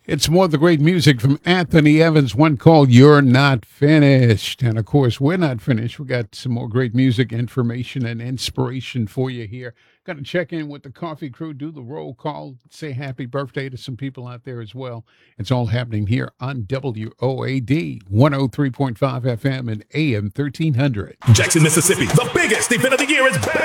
It's more of the great music from Anthony Evans, one called You're Not Finished. And of course, we're not finished. We got some more great music, information, and inspiration for you here. Got to check in with the coffee crew, do the roll call, say happy birthday to some people out there as well. It's all happening here on WOAD 103.5 FM and AM 1300. Jackson, Mississippi. The biggest event of the year is back.